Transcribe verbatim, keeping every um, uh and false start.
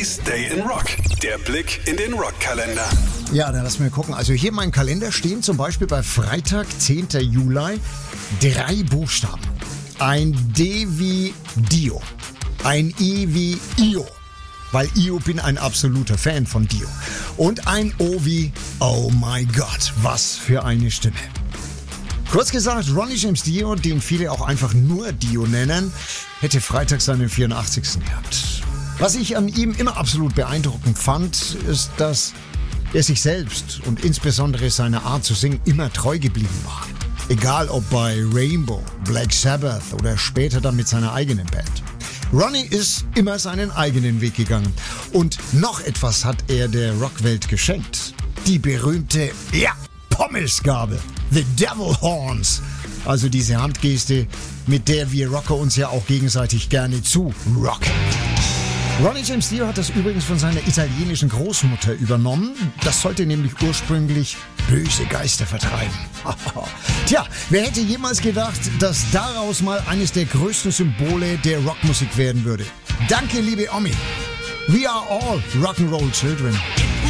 Omis Day in Rock. Der Blick in den Rockkalender. Ja, dann lass mal gucken. Also hier in meinem Kalender stehen zum Beispiel bei Freitag, zehnten Juli, drei Buchstaben. Ein D wie Dio. Ein I wie Io. Weil Io bin ein absoluter Fan von Dio. Und ein O wie Oh my God, was für eine Stimme. Kurz gesagt, Ronnie James Dio, den viele auch einfach nur Dio nennen, hätte Freitag seinen vierundachtzigsten gehabt. Was ich an ihm immer absolut beeindruckend fand, ist, dass er sich selbst und insbesondere seiner Art zu singen immer treu geblieben war. Egal ob bei Rainbow, Black Sabbath oder später dann mit seiner eigenen Band. Ronnie ist immer seinen eigenen Weg gegangen. Und noch etwas hat er der Rockwelt geschenkt. Die berühmte, ja, Pommesgabel. The Devil Horns. Also diese Handgeste, mit der wir Rocker uns ja auch gegenseitig gerne zu rocken. Ronnie James Dio hat das übrigens von seiner italienischen Großmutter übernommen. Das sollte nämlich ursprünglich böse Geister vertreiben. Tja, wer hätte jemals gedacht, dass daraus mal eines der größten Symbole der Rockmusik werden würde? Danke, liebe Omi. We are all Rock'n'Roll Children.